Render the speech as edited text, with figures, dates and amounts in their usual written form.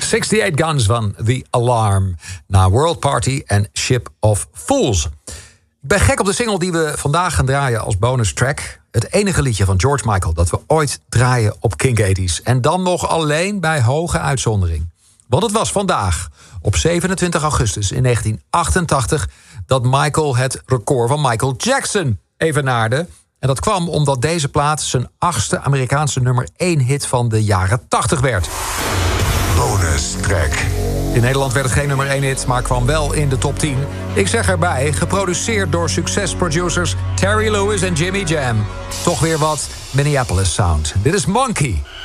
68 Guns van The Alarm. Na World Party en Ship of Fools. Ik ben gek op de single die we vandaag gaan draaien als bonus track. Het enige liedje van George Michael dat we ooit draaien op Kink 80's. En dan nog alleen bij hoge uitzondering. Want het was vandaag, op 27 augustus in 1988... dat Michael het record van Michael Jackson evenaarde. En dat kwam omdat deze plaat zijn 8e Amerikaanse nummer 1 hit van de jaren 80 werd. Bonus track. In Nederland werd het geen nummer 1 hit, maar kwam wel in de top 10. Ik zeg erbij, geproduceerd door succesproducers Terry Lewis en Jimmy Jam. Toch weer wat Minneapolis sound. Dit is Monkey.